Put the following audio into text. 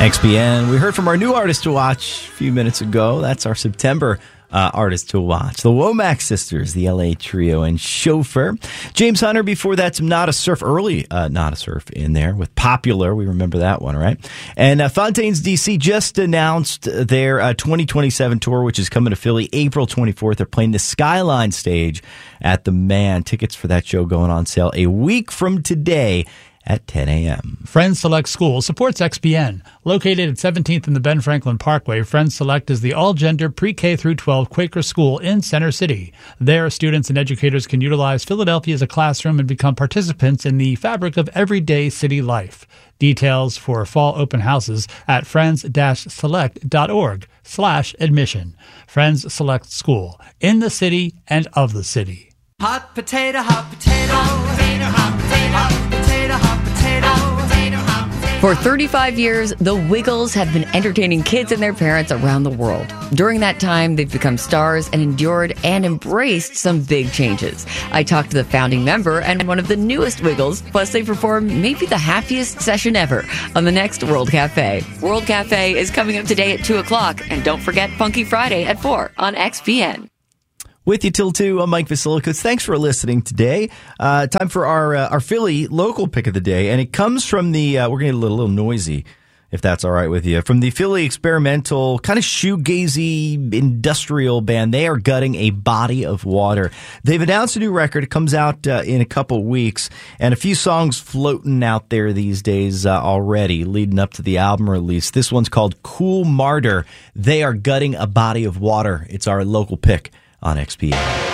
XPN. We heard from our new artist to watch a few minutes ago. That's our September artist to watch. The Womack Sisters, the LA trio, and Chauffeur. James Hunter, before that, some Not a Surf, early Not a Surf in there with Popular. We remember that one, right? And Fontaines DC just announced their 2027 tour, which is coming to Philly April 24th. They're playing the Skyline stage at the Man. Tickets for that show going on sale a week from today at 10 a.m. Friends Select School supports XPN. Located at 17th and the Ben Franklin Parkway, Friends Select is the all-gender pre-K through 12 Quaker school in Center City. There, students and educators can utilize Philadelphia as a classroom and become participants in the fabric of everyday city life. Details for fall open houses at friends-select.org/admission. Friends Select School, in the city and of the city. Hot potato, hot potato, potato, hot potato, hot potato, hot potato, potato, hot potato. For 35 years, the Wiggles have been entertaining kids and their parents around the world. During that time, they've become stars and endured and embraced some big changes. I talked to the founding member and one of the newest Wiggles, plus they performed maybe the happiest session ever on the next World Cafe. World Cafe is coming up today at 2 o'clock, and don't forget Funky Friday at 4 on XPN. With you till 2, I'm Mike Vasilikos. Thanks for listening today. Time for our Philly local pick of the day, and it comes from the, we're going to get a little noisy, if that's all right with you, from the Philly experimental, kind of shoegazy industrial band. They are Gutting a Body of Water. They've announced a new record. It comes out in a couple weeks, and a few songs floating out there these days already, leading up to the album release. This one's called Cool Martyr. They are Gutting a Body of Water. It's our local pick on XPN.